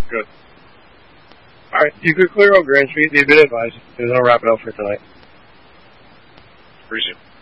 Good. Alright, you could clear out Grand Street, they've been advised, and I'll wrap it up for tonight. Appreciate it.